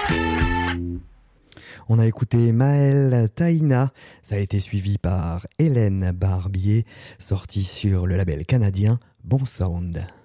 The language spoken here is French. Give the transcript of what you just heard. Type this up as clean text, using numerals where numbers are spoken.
On a écouté Maël Taïna, ça a été suivi par Hélène Barbier, sorti sur le label canadien Bon Sound.